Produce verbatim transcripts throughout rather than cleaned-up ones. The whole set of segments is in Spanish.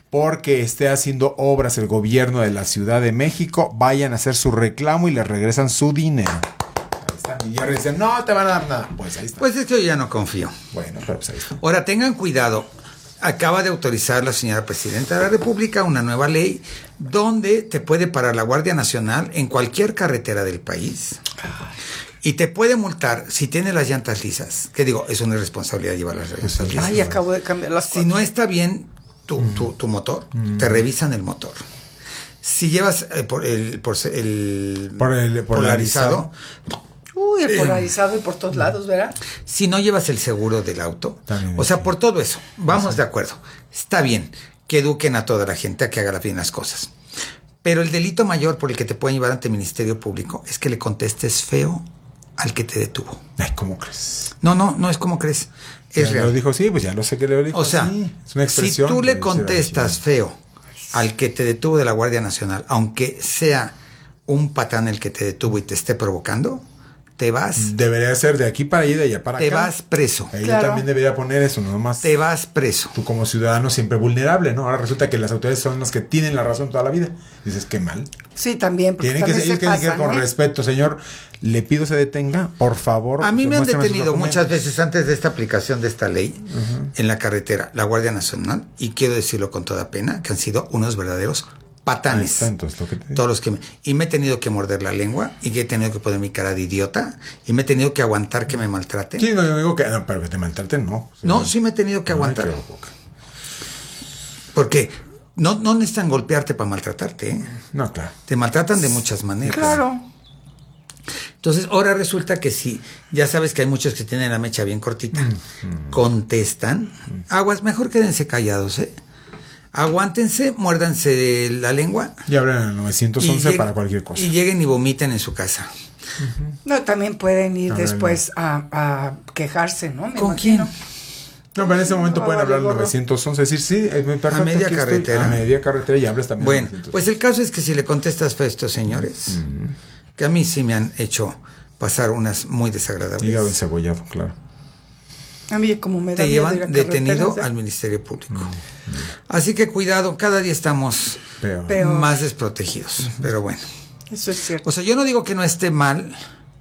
porque esté haciendo obras el gobierno de la Ciudad de México, vayan a hacer su reclamo y les regresan su dinero. Ahí está. Y ya dicen, no te van a dar nada. Pues ahí está. Pues es que yo ya no confío. Bueno, pues ahí está. Ahora, tengan cuidado. Acaba de autorizar la señora Presidenta de la República una nueva ley donde te puede parar la Guardia Nacional en cualquier carretera del país y te puede multar si tiene las llantas lisas. Que digo, es una irresponsabilidad llevar las llantas lisas. Ay, acabo de cambiar las Si cuatro. no está bien tu, tu, tu motor, mm. te revisan el motor. Si llevas eh, por el, por el, por el polarizado, Uy, el polarizado y por todos lados, ¿verdad? Si no llevas el seguro del auto, también, o sea, sí. por todo eso, vamos sí. de acuerdo. Está bien que eduquen a toda la gente a que haga bien las cosas. Pero el delito mayor por el que te pueden llevar ante el Ministerio Público es que le contestes feo al que te detuvo. Ay, ¿cómo crees? No, no, no es como crees. Es ya real. Lo dijo, sí, pues ya lo sé que le dijo. O sea, sí. Es una expresión si tú le contestas feo al que te detuvo de la Guardia Nacional, aunque sea un patán el que te detuvo y te esté provocando, te vas. Debería ser de aquí para allá y de allá para te acá. Te vas preso. Ella claro. también debería poner eso, no más. Te vas preso. Tú como ciudadano siempre vulnerable, ¿no? Ahora resulta que las autoridades son las que tienen la razón toda la vida. Dices, qué mal. Sí, también. Tienen que, también se pasa, que con ¿eh? respeto, señor. Le pido se detenga, por favor. A mí me han detenido muchas veces antes de esta aplicación de esta ley uh-huh. en la carretera, la Guardia Nacional, y quiero decirlo con toda pena, que han sido unos verdaderos patanes. Tantos, lo que te... Todos los que me... Y me he tenido que morder la lengua y que he tenido que poner mi cara de idiota y me he tenido que aguantar que me maltraten. Sí, no, yo digo que no, pero que te maltraten, no. Sí, no, sí me he tenido que aguantar. Ay, porque no, no necesitan golpearte para maltratarte, ¿eh? No, claro. Te maltratan de muchas maneras. Claro. Entonces, ahora resulta que si ya sabes que hay muchos que tienen la mecha bien cortita, mm, contestan, mm. aguas, mejor quédense callados, ¿eh? Aguántense, muérdanse la lengua. Y abren el nueve once para cualquier cosa. Y lleguen y vomiten en su casa. Uh-huh. No, también pueden ir a después a, a quejarse, ¿no? Me ¿Con imagino. quién? No, pero en ese momento no, pueden hablar al nueve once, decir, sí, es muy perfecto. A media carretera. Estoy, a media carretera y hablas también. Bueno, pues el caso es que si le contestas a estos señores, uh-huh. que a mí sí me han hecho pasar unas muy desagradables. Hígado encebollado, claro. A mí como me da te llevan detenido al Ministerio Público. Mm, mm. Así que cuidado, cada día estamos Peor. Peor. más desprotegidos. Uh-huh. Pero bueno. Eso es cierto. O sea, yo no digo que no esté mal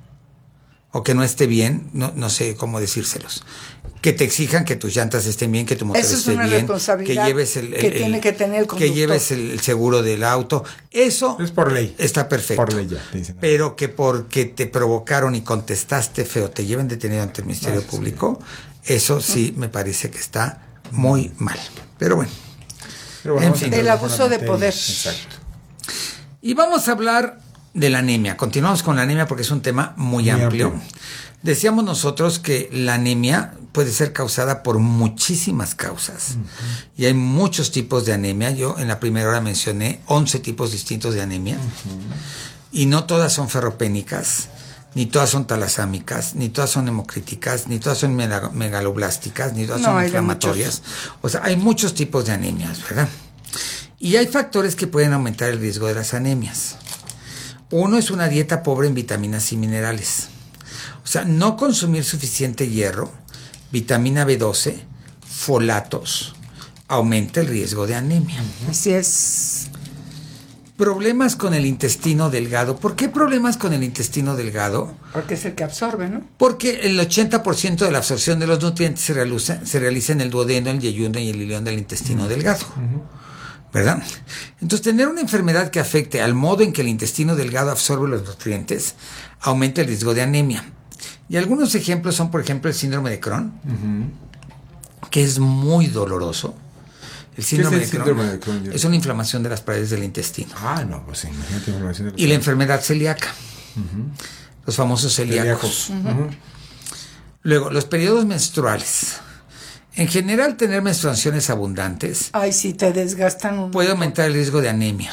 o que no esté bien, no, no sé cómo decírselos. Que te exijan que tus llantas estén bien, que tu motor Eso esté es una bien, responsabilidad que lleves el, el, que el tiene que tener el conductor. que lleves el seguro del auto. Eso es por ley. Está perfecto. Por ley ya, dicen. Pero que porque te provocaron y contestaste feo, te lleven detenido ante el Ministerio ah, Público. Sí. Eso sí me parece que está muy mal. Pero bueno. Pero bueno en fin. El abuso de poder. Exacto. Y vamos a hablar de la anemia. Continuamos con la anemia porque es un tema muy, muy amplio. amplio. Decíamos nosotros que la anemia puede ser causada por muchísimas causas. Uh-huh. Y hay muchos tipos de anemia. Yo en la primera hora mencioné once tipos distintos de anemia. Uh-huh. Y no todas son ferropénicas. Ni todas son talasámicas, ni todas son hemocríticas, ni todas son megaloblásticas, ni todas no, son inflamatorias. O sea, hay muchos tipos de anemias, ¿verdad? Y hay factores que pueden aumentar el riesgo de las anemias. Uno es una dieta pobre en vitaminas y minerales. O sea, no consumir suficiente hierro, vitamina B doce, folatos, aumenta el riesgo de anemia. Así es. Problemas con el intestino delgado. ¿Por qué problemas con el intestino delgado? Porque es el que absorbe, ¿no? Porque el ochenta por ciento de la absorción de los nutrientes se realiza, se realiza en el duodeno, el yeyuno y el ileón del intestino uh-huh. delgado. Uh-huh. ¿Verdad? Entonces, tener una enfermedad que afecte al modo en que el intestino delgado absorbe los nutrientes aumenta el riesgo de anemia. Y algunos ejemplos son, por ejemplo, el síndrome de Crohn, uh-huh. que es muy doloroso. El síndrome, es el de, síndrome Crohn de Crohn es una inflamación de las paredes del intestino. Ah, no, pues sí, imagínate inflamación de las Y la enfermedad celíaca, uh-huh. los famosos celíacos. Uh-huh. Uh-huh. Luego, los periodos menstruales. En general, tener menstruaciones abundantes. Ay, sí, te desgastan un puede aumentar el riesgo de anemia.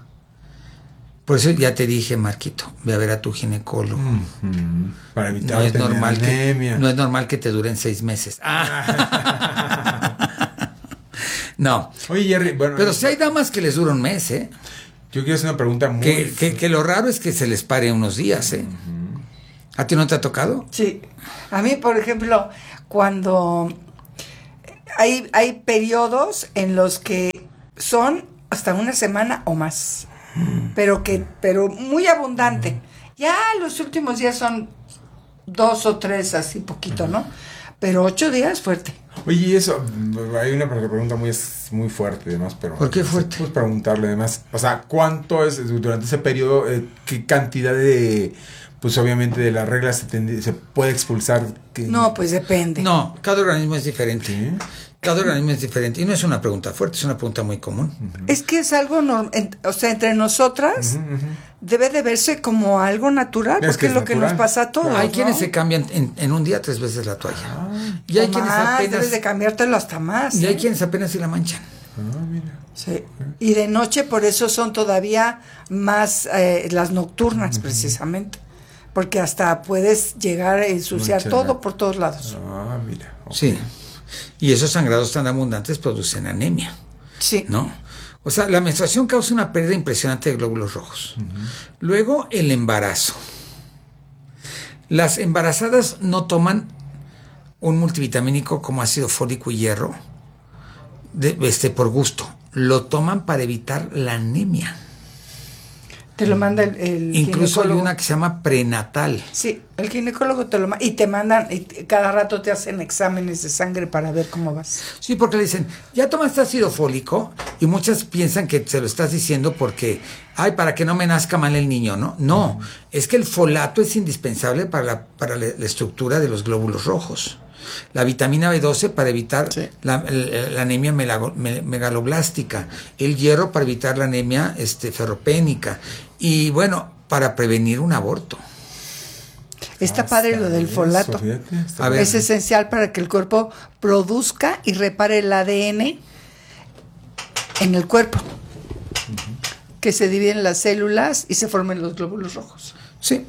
Por eso ya te dije, Marquito, ve a ver a tu ginecólogo. Uh-huh. Para evitar no es normal anemia. Que, no es normal que te duren seis meses. Ah. No. Oye, Jerry, bueno, pero si hay damas que les dura un mes, ¿eh? Yo quiero hacer una pregunta muy... Que, que, que lo raro es que se les pare unos días, ¿eh? Uh-huh. ¿A ti no te ha tocado? Sí. A mí, por ejemplo, cuando hay, hay periodos en los que son hasta una semana o más. Pero que, pero muy abundante. Ya los últimos días son dos o tres, así poquito, ¿no? Pero ocho días fuerte. Oye, y eso, hay una pregunta muy, muy fuerte, además, pero... ¿Por qué fuerte? Pues preguntarle, además, o sea, ¿cuánto es durante ese periodo, eh, qué cantidad de, pues obviamente de las reglas se, tend- se puede expulsar? Que... No, pues depende. No, cada organismo es diferente. ¿Sí? Cada organismo es diferente. Y no es una pregunta fuerte, es una pregunta muy común. Uh-huh. Es que es algo normal, o sea, entre nosotras Uh-huh, uh-huh. debe de verse como algo natural, Es porque que es es lo que natural. nos pasa a todos. Hay ¿no? quienes se cambian en, en un día tres veces la toalla. Ah, y hay O quienes más, apenas... debes de cambiártelo hasta más. Y hay ¿eh? quienes apenas se la manchan. ah, mira. Sí. Y de noche por eso son todavía más eh, las nocturnas, Uh-huh. precisamente. Porque hasta puedes llegar a ensuciar Manchar. todo por todos lados. Ah, mira. Okay. Sí. Y esos sangrados tan abundantes producen anemia, Sí. ¿no? O sea, la menstruación causa una pérdida impresionante de glóbulos rojos. Uh-huh. Luego, el embarazo. Las embarazadas no toman un multivitamínico como ácido fólico y hierro de, este, por gusto. Lo toman para evitar la anemia. Te lo manda el, el Incluso hay ginecólogo. una que se llama prenatal. Sí, el ginecólogo te lo manda. Y te mandan, y t- cada rato te hacen exámenes de sangre para ver cómo vas. Sí, porque le dicen, ya tomaste ácido fólico, y muchas piensan que se lo estás diciendo porque, ay, para que no me nazca mal el niño, ¿no? No, uh-huh. Es que el folato es indispensable para la, para la, la estructura de los glóbulos rojos. La vitamina B doce para evitar sí. la, la, la anemia melago, me, megaloblástica, el hierro para evitar la anemia este, ferropénica, y bueno, para prevenir un aborto. Está padre lo del folato. A ver. Es esencial para que el cuerpo produzca y repare el A D N en el cuerpo, uh-huh. que se dividen las células y se formen los glóbulos rojos. Sí,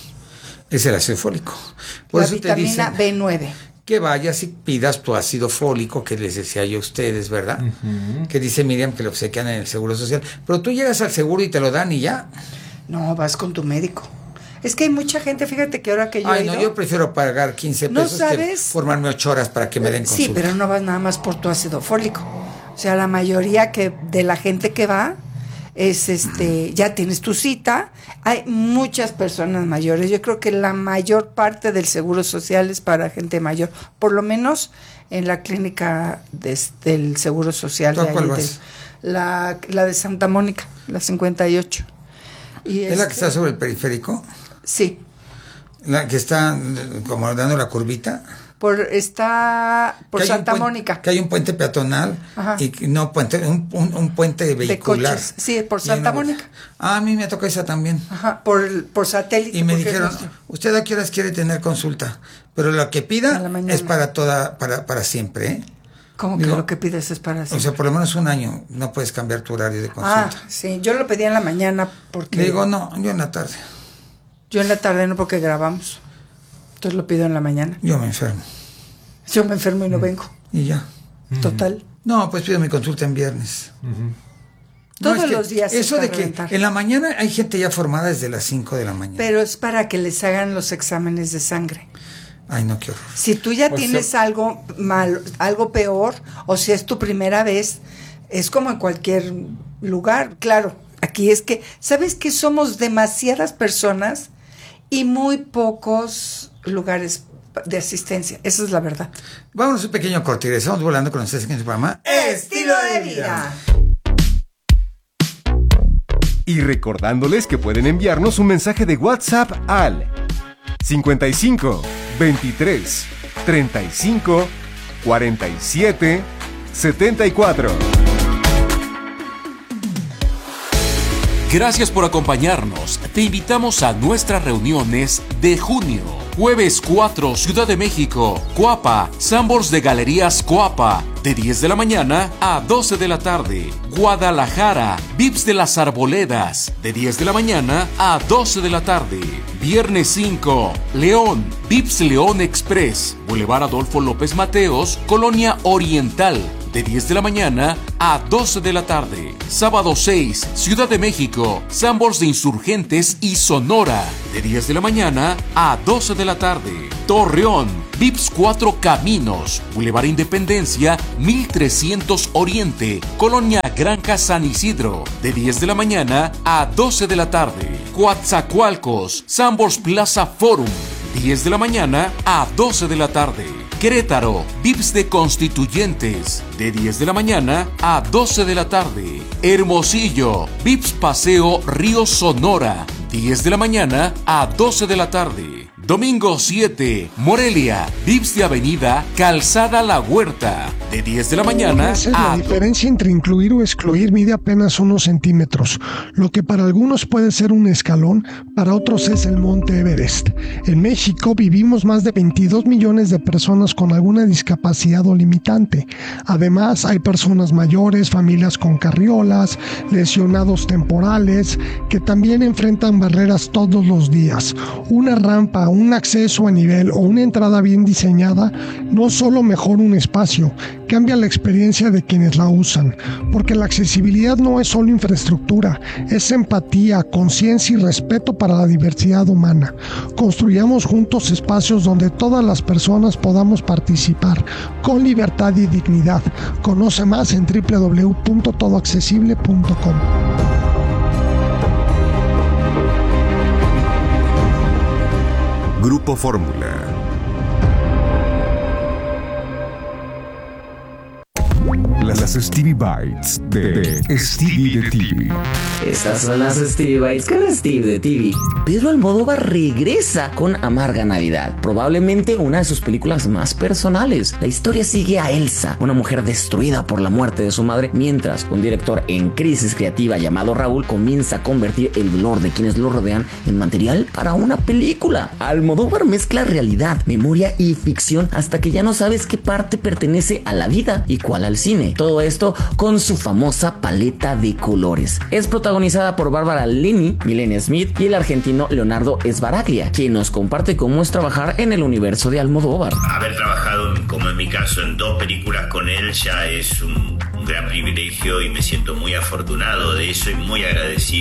es el ácido fólico. Por la eso vitamina te dicen B nueve. Que vayas y pidas tu ácido fólico, que les decía yo a ustedes, ¿verdad? Uh-huh. Que dice Miriam que lo obsequian en el Seguro Social. Pero tú llegas al seguro y te lo dan y ya. No, vas con tu médico. Es que hay mucha gente, fíjate que ahora que yo Ay, he ido, no, yo prefiero pagar quince ¿no pesos sabes? que formarme ocho horas para que me den consulta. Sí, pero no vas nada más por tu ácido fólico. O sea, la mayoría que de la gente que va es este, ya tienes tu cita. Hay muchas personas mayores. Yo creo que la mayor parte del Seguro Social es para gente mayor, por lo menos en la clínica de, del Seguro Social. ¿Tú a de cuál ahí, vas? De, la, la de Santa Mónica, la cincuenta y ocho. Y ¿Es este, la que está sobre el periférico? Sí. La que está como dando la curvita. Por está por Santa puente, Mónica. Que hay un puente peatonal. Ajá. Y no puente, un, un, un puente vehicular. De coches. Sí, por Santa no, Mónica. Ah, a mí me tocó esa también. Ajá, por, por satélite. Y me dijeron, usted a qué horas quiere tener consulta, pero lo que pida es para toda, para, para siempre, ¿eh? ¿Cómo que Digo, lo que pides es para siempre? O sea, por lo menos un año no puedes cambiar tu horario de consulta. Ah, sí, yo lo pedí en la mañana porque... Le digo, no, yo en la tarde. Yo en la tarde no, porque grabamos. Entonces lo pido en la mañana. Yo me enfermo. Yo me enfermo y no mm. vengo. Y ya. Total. No, pues pido mi consulta en viernes. Uh-huh. Todos no, es los días. Eso de que reventar. En la mañana hay gente ya formada desde las cinco de la mañana. Pero es para que les hagan los exámenes de sangre. Ay, no, qué horror. Si tú ya o tienes sea, algo mal, algo peor, o si es tu primera vez, es como en cualquier lugar. Claro, aquí es que, ¿sabes que somos demasiadas personas y muy pocos lugares de asistencia? Esa es la verdad. Vámonos un pequeño corte y regresamos volando con ustedes en el programa Estilo de Vida. Y recordándoles que pueden enviarnos un mensaje de WhatsApp al cincuenta y cinco, veintitrés, treinta y cinco, cuarenta y siete, setenta y cuatro. Gracias por acompañarnos. Te invitamos a nuestras reuniones de junio. Jueves cuatro, Ciudad de México, Coapa, Sambors de Galerías Coapa, de diez de la mañana a doce de la tarde. Guadalajara, Vips de las Arboledas, de diez de la mañana a doce de la tarde. Viernes cinco, León, Vips León Express, Boulevard Adolfo López Mateos, Colonia Oriental, de diez de la mañana a doce de la tarde. Sábado seis, Ciudad de México, Sambors de Insurgentes y Sonora, de diez de la mañana a doce de la tarde. Torreón, Vips Cuatro Caminos, Boulevard Independencia, mil trescientos Oriente, Colonia Granja San Isidro, de diez de la mañana a doce de la tarde. Coatzacoalcos, Sanborns Plaza Forum, diez de la mañana a doce de la tarde. Querétaro, Vips de Constituyentes, de diez de la mañana a doce de la tarde. Hermosillo, Vips Paseo Río Sonora, diez de la mañana a doce de la tarde. Domingo siete, Morelia, Vips de Avenida Calzada La Huerta, de diez de la mañana Esa es a... la diferencia entre incluir o excluir mide apenas unos centímetros. Lo que para algunos puede ser un escalón, para otros es el Monte Everest. En México vivimos más de veintidós millones de personas con alguna discapacidad o limitante. Además, hay personas mayores, familias con carriolas, lesionados temporales, que también enfrentan barreras todos los días. Una rampa, un acceso a nivel o una entrada bien diseñada no solo mejora un espacio, cambia la experiencia de quienes la usan, porque la accesibilidad no es solo infraestructura, es empatía, conciencia y respeto para la diversidad humana. Construyamos juntos espacios donde todas las personas podamos participar con libertad y dignidad. Conoce más en doble u doble u doble u punto todo accesible punto com. Grupo Fórmula. Las Stevie Bites de Stevie de T V. Estas son las Stevie Bites con Steve de T V. Pedro Almodóvar regresa con Amarga Navidad, probablemente una de sus películas más personales. La historia sigue a Elsa, una mujer destruida por la muerte de su madre, mientras un director en crisis creativa llamado Raúl comienza a convertir el dolor de quienes lo rodean en material para una película. Almodóvar mezcla realidad, memoria y ficción hasta que ya no sabes qué parte pertenece a la vida y cuál al cine. Todo esto con su famosa paleta de colores. Es protagonizada por Bárbara Linney, Milena Smith y el argentino Leonardo Sbaraglia, quien nos comparte cómo es trabajar en el universo de Almodóvar. Haber trabajado, como en mi caso, en dos películas con él ya es un, un gran privilegio y me siento muy afortunado de eso y muy agradecido.